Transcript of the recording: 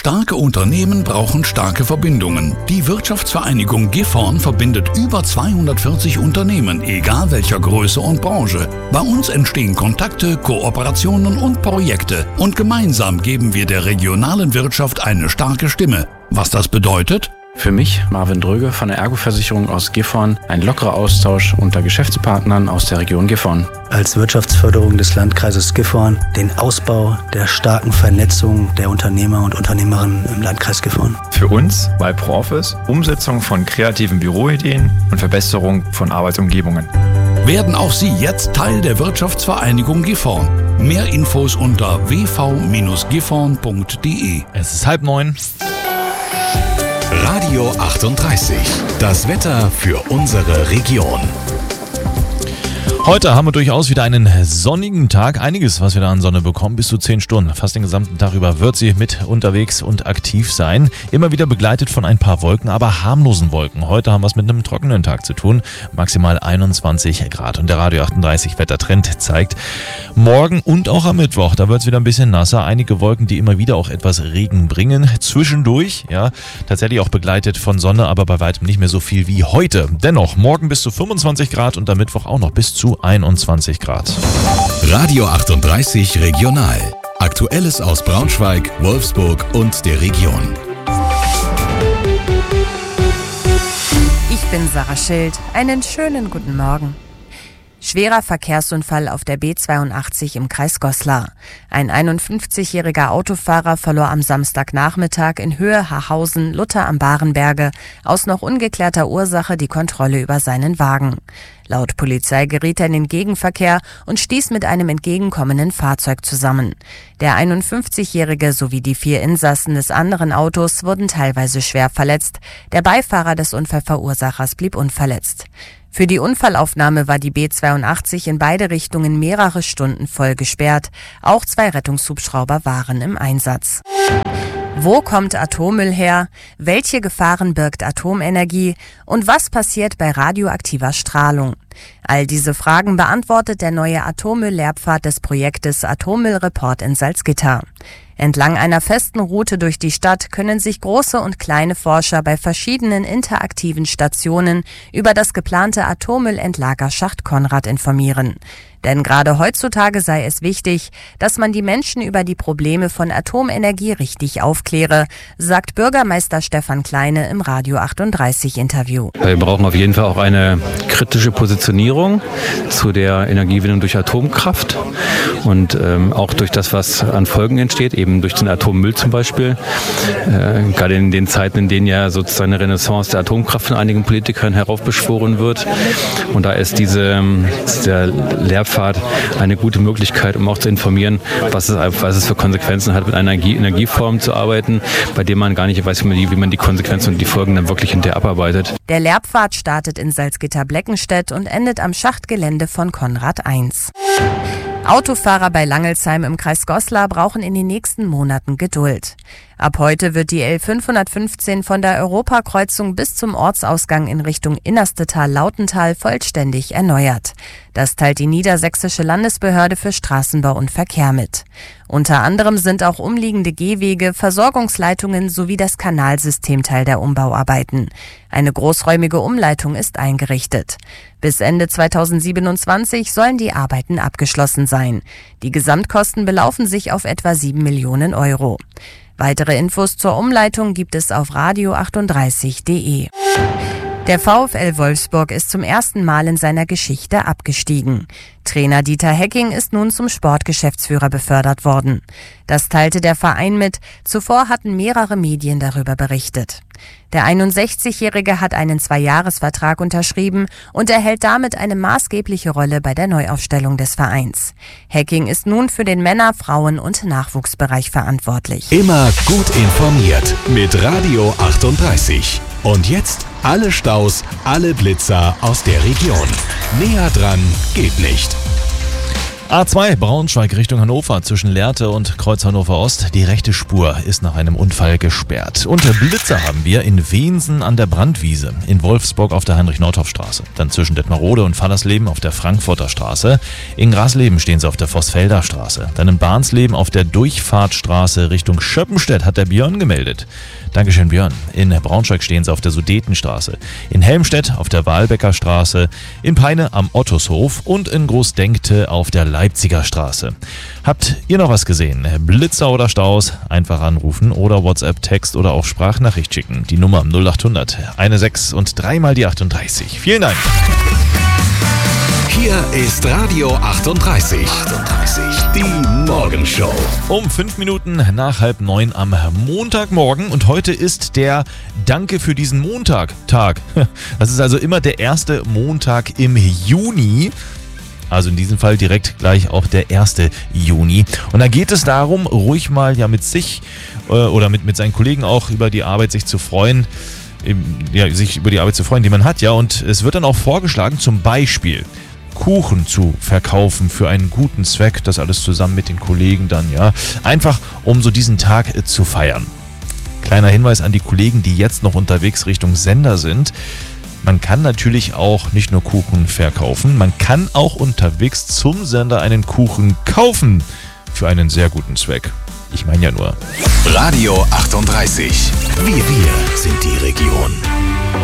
Starke Unternehmen brauchen starke Verbindungen. Die Wirtschaftsvereinigung Gifhorn verbindet über 240 Unternehmen, egal welcher Größe und Branche. Bei uns entstehen Kontakte, Kooperationen und Projekte. Und gemeinsam geben wir der regionalen Wirtschaft eine starke Stimme. Was das bedeutet? Für mich, Marvin Dröge von der Ergo-Versicherung aus Gifhorn, ein lockerer Austausch unter Geschäftspartnern aus der Region Gifhorn. Als Wirtschaftsförderung des Landkreises Gifhorn den Ausbau der starken Vernetzung der Unternehmer und Unternehmerinnen im Landkreis Gifhorn. Für uns bei ProOffice Umsetzung von kreativen Büroideen und Verbesserung von Arbeitsumgebungen. Werden auch Sie jetzt Teil der Wirtschaftsvereinigung Gifhorn. Mehr Infos unter wv-gifhorn.de. Es ist 8:30. Radio 38. Das Wetter für unsere Region. Heute haben wir durchaus wieder einen sonnigen Tag. Einiges, was wir da an Sonne bekommen, bis zu 10 Stunden. Fast den gesamten Tag über wird sie mit unterwegs und aktiv sein. Immer wieder begleitet von ein paar Wolken, aber harmlosen Wolken. Heute haben wir es mit einem trockenen Tag zu tun. Maximal 21 Grad. Und der Radio 38 Wettertrend zeigt, morgen und auch am Mittwoch, da wird es wieder ein bisschen nasser. Einige Wolken, die immer wieder auch etwas Regen bringen. Zwischendurch, ja, tatsächlich auch begleitet von Sonne, aber bei weitem nicht mehr so viel wie heute. Dennoch, morgen bis zu 25 Grad und am Mittwoch auch noch bis zu 21 Grad. Radio 38 Regional. Aktuelles aus Braunschweig, Wolfsburg und der Region. Ich bin Sarah Schild. Einen schönen guten Morgen. Schwerer Verkehrsunfall auf der B82 im Kreis Goslar. Ein 51-jähriger Autofahrer verlor am Samstagnachmittag in Höhe Haarhausen, Lutter am Barenberge aus noch ungeklärter Ursache die Kontrolle über seinen Wagen. Laut Polizei geriet er in den Gegenverkehr und stieß mit einem entgegenkommenden Fahrzeug zusammen. Der 51-jährige sowie die 4 Insassen des anderen Autos wurden teilweise schwer verletzt. Der Beifahrer des Unfallverursachers blieb unverletzt. Für die Unfallaufnahme war die B82 in beide Richtungen mehrere Stunden voll gesperrt. Auch 2 Rettungshubschrauber waren im Einsatz. Wo kommt Atommüll her? Welche Gefahren birgt Atomenergie? Und was passiert bei radioaktiver Strahlung? All diese Fragen beantwortet der neue Atommüll-Lehrpfad des Projektes Atommüllreport in Salzgitter. Entlang einer festen Route durch die Stadt können sich große und kleine Forscher bei verschiedenen interaktiven Stationen über das geplante Atommüllendlagerschacht Konrad informieren. Denn gerade heutzutage sei es wichtig, dass man die Menschen über die Probleme von Atomenergie richtig aufkläre, sagt Bürgermeister Stefan Kleine im Radio 38 Interview. Wir brauchen auf jeden Fall auch eine kritische Positionierung zu der Energiegewinnung durch Atomkraft und auch durch das, was an Folgen entsteht, eben durch den Atommüll zum Beispiel. Gerade in den Zeiten, in denen ja sozusagen eine Renaissance der Atomkraft von einigen Politikern heraufbeschworen wird. Und da ist der Lehrpfad eine gute Möglichkeit, um auch zu informieren, was es für Konsequenzen hat, mit einer Energieform zu arbeiten, bei dem man gar nicht weiß, wie man die Konsequenzen und die Folgen dann wirklich hinterher abarbeitet. Der Lehrpfad startet in Salzgitter-Bleckenstedt und endet am Schachtgelände von Konrad 1. Autofahrer bei Langelsheim im Kreis Goslar brauchen in den nächsten Monaten Geduld. Ab heute wird die L515 von der Europakreuzung bis zum Ortsausgang in Richtung Innerstetal-Lautental vollständig erneuert. Das teilt die Niedersächsische Landesbehörde für Straßenbau und Verkehr mit. Unter anderem sind auch umliegende Gehwege, Versorgungsleitungen sowie das Kanalsystem Teil der Umbauarbeiten. Eine großräumige Umleitung ist eingerichtet. Bis Ende 2027 sollen die Arbeiten abgeschlossen sein. Die Gesamtkosten belaufen sich auf etwa 7 Millionen Euro. Weitere Infos zur Umleitung gibt es auf radio38.de. Der VfL Wolfsburg ist zum ersten Mal in seiner Geschichte abgestiegen. Trainer Dieter Hecking ist nun zum Sportgeschäftsführer befördert worden. Das teilte der Verein mit. Zuvor hatten mehrere Medien darüber berichtet. Der 61-Jährige hat einen 2-Jahres-Vertrag unterschrieben und erhält damit eine maßgebliche Rolle bei der Neuaufstellung des Vereins. Hecking ist nun für den Männer-, Frauen- und Nachwuchsbereich verantwortlich. Immer gut informiert mit Radio 38. Und jetzt alle Staus, alle Blitzer aus der Region. Näher dran geht nicht. A2 Braunschweig Richtung Hannover zwischen Lehrte und Kreuz Hannover Ost. Die rechte Spur ist nach einem Unfall gesperrt. Und Blitzer haben wir in Wensen an der Brandwiese, in Wolfsburg auf der Heinrich-Nordhoff-Straße, dann zwischen Detmarode und Fallersleben auf der Frankfurter Straße. In Grasleben stehen sie auf der Vossfelder Straße. Dann in Barnsleben auf der Durchfahrtstraße Richtung Schöppenstedt, hat der Björn gemeldet. Dankeschön, Björn. In Braunschweig stehen sie auf der Sudetenstraße, in Helmstedt auf der Wahlbecker Straße, in Peine am Ottushof und in Großdenkte auf der Leipziger Straße. Habt ihr noch was gesehen? Blitzer oder Staus? Einfach anrufen oder WhatsApp, Text oder auch Sprachnachricht schicken. Die Nummer 0800 16 und 3 mal die 38. Vielen Dank. Hier ist Radio 38. Die Morgenshow. Um 5 Minuten nach 8:30 am Montagmorgen. Und heute ist der Danke für diesen Montag-Tag. Das ist also immer der erste Montag im Juni. Also in diesem Fall direkt gleich auch der 1. Juni. Und da geht es darum, ruhig mal ja mit sich oder mit seinen Kollegen auch über die Arbeit sich zu freuen. Sich über die Arbeit zu freuen, die man hat. Ja, und es wird dann auch vorgeschlagen, zum Beispiel Kuchen zu verkaufen für einen guten Zweck. Das alles zusammen mit den Kollegen dann, ja. Einfach, um so diesen Tag zu feiern. Kleiner Hinweis an die Kollegen, die jetzt noch unterwegs Richtung Sender sind. Man kann natürlich auch nicht nur Kuchen verkaufen, man kann auch unterwegs zum Sender einen Kuchen kaufen für einen sehr guten Zweck. Ich meine ja nur. Radio 38. Wir sind die Region.